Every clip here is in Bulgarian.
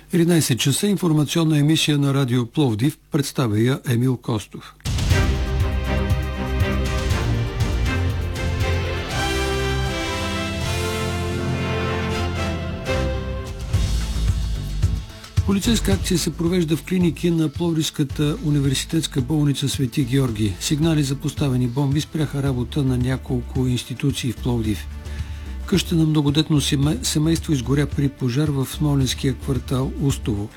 11 часа информационна емисия на Радио Пловдив, представя я Емил Костов. Полицейска акция се провежда в клиники на Пловдивската университетска болница Свети Георги. Сигнали за поставени бомби спряха работа на няколко институции в Пловдив. Къща на многодетно семейство изгоря при пожар в смолинския квартал Устово.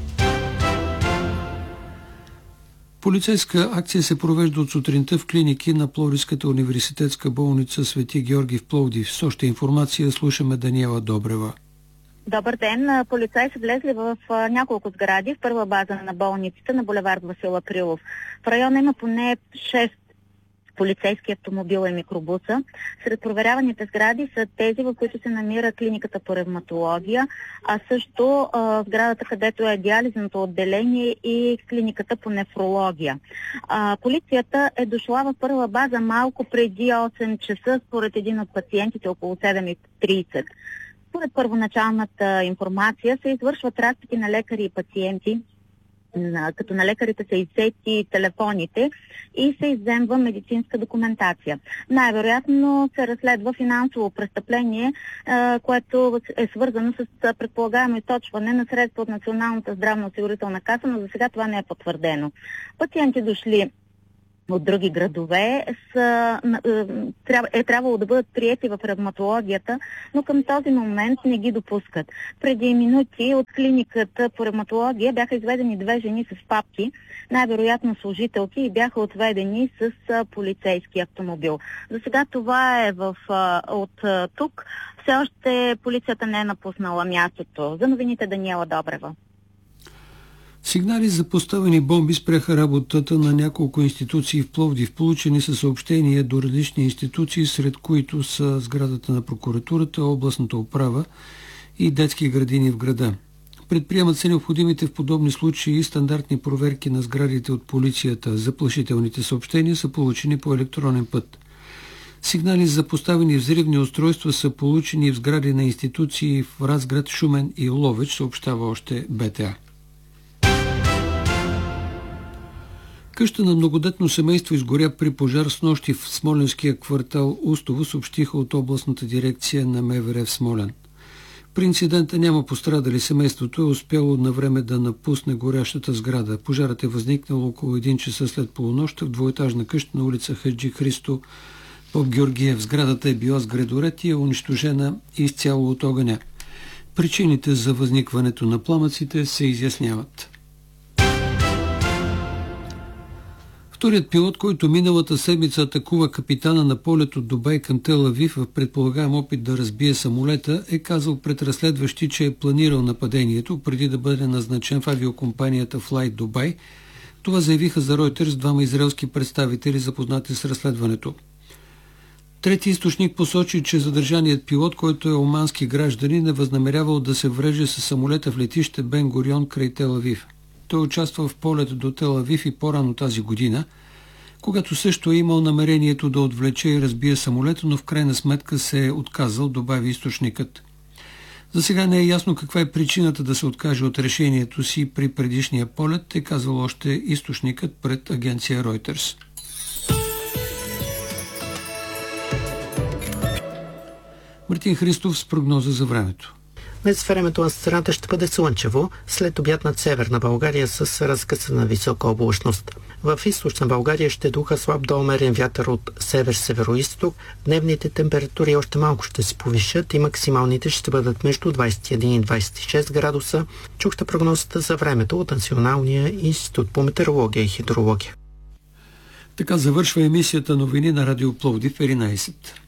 Полицейска акция се провежда от сутринта в клиники на Пловдивската университетска болница Свети Георги в Пловдив. С още информация слушаме Даниела Добрева. Добър ден! Полицаи са влезли в няколко сгради в първа база на болниците на булевард Васил Априлов. В района има поне 6 полицейски автомобила и микробуса. Сред проверяваните сгради са тези, в които се намира клиниката по ревматология, а също сградата, където е диализното отделение и клиниката по нефрология. Полицията е дошла в първа база малко преди 8 часа, според един от пациентите, около 7:30. Според първоначалната информация се извършват разпити на лекари и пациенти, като на лекарите са иззети телефоните и се изземва медицинска документация. Най-вероятно се разследва финансово престъпление, което е свързано с предполагаемо източване на средства от Националната здравноосигурителна каса, но за сега това не е потвърдено. Пациенти дошли от други градове е трябвало да бъдат приети в ревматологията, но към този момент не ги допускат. Преди минути от клиниката по ревматология бяха изведени 2 жени с папки, най-вероятно служителки, и бяха отведени с полицейски автомобил. За сега това е от тук. Все още полицията не е напуснала мястото. За новините Даниела Добрева. Сигнали за поставени бомби спряха работата на няколко институции в Пловдив. Получени са съобщения до различни институции, сред които са сградата на прокуратурата, областната управа и детски градини в града. Предприемат се необходимите в подобни случаи стандартни проверки на сградите от полицията. Заплашителните съобщения са получени по електронен път. Сигнали за поставени взривни устройства са получени в сгради на институции в Разград, Шумен и Ловеч, съобщава още БТА. Къща на многодетно семейство изгоря при пожар снощи в смолинския квартал Устово, съобщиха от областната дирекция на МВР в Смолян. При инцидента няма пострадали. Семейството е успяло на време да напусне горящата сграда. Пожарът е възникнал около 1 часа след полунощ в двоетажна къща на улица Хаджи Христо Поп Георгиев. Сградата е била с гредоред и е унищожена изцяло от огъня. Причините за възникването на пламъците се изясняват. Вторият пилот, който миналата седмица атакува капитана на полет от Дубай към Тел Авив в предполагаем опит да разбие самолета, е казал пред разследващи, че е планирал нападението преди да бъде назначен в авиокомпанията Flight Dubai. Това заявиха за Reuters двама израелски представители, запознати с разследването. Трети източник посочи, че задържаният пилот, който е омански гражданин, е възнамерявал да се вреже с самолета в летище Бен Гурион край Тел Авив. Той участва в полет до Тел Авив и по-рано тази година, когато също е имал намерението да отвлече и разбие самолета, но в крайна сметка се е отказал, добави източникът. За сега не е ясно каква е причината да се откаже от решението си при предишния полет, е казал още източникът пред агенция Reuters. Мартин Христов с прогноза за времето. Днес времето на страната ще бъде слънчево, след обяд над северна България с разкъсана висока облачност. В източна България ще духа слаб до умерен вятър от север-североизток. Дневните температури още малко ще се повишат и максималните ще бъдат между 21 и 26 градуса. Чухте прогнозата за времето от Националния институт по метеорология и хидрология. Така завършва емисията новини на Радио Пловдив 11.